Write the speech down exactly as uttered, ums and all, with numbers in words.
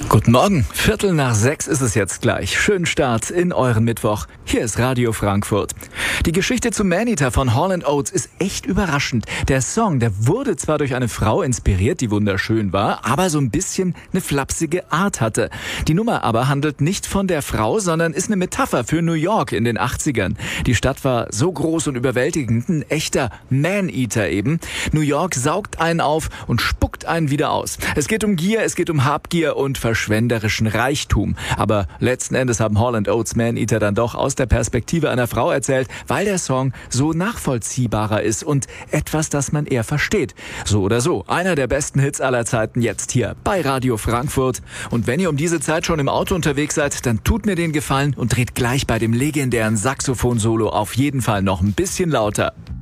Guten Morgen, Viertel nach sechs ist es jetzt gleich. Schönen Start in euren Mittwoch. Hier ist Radio Frankfurt. Die Geschichte zu Maneater von Hall and Oates ist echt überraschend. Der Song, der wurde zwar durch eine Frau inspiriert, die wunderschön war, aber so ein bisschen eine flapsige Art hatte. Die Nummer aber handelt nicht von der Frau, sondern ist eine Metapher für New York in den achtzigern. Die Stadt war so groß und überwältigend, ein echter Maneater eben. New York saugt einen auf und spuckt einen wieder aus. Es geht um Gier, es geht um Habgier und verschwenderischen Reichtum. Aber letzten Endes haben Hall and Oates Maneater dann doch aus der Perspektive einer Frau erzählt, weil der Song so nachvollziehbarer ist und etwas, das man eher versteht. So oder so, einer der besten Hits aller Zeiten jetzt hier bei Radio Frankfurt. Und wenn ihr um diese Zeit schon im Auto unterwegs seid, dann tut mir den Gefallen und dreht gleich bei dem legendären Saxophon-Solo auf jeden Fall noch ein bisschen lauter.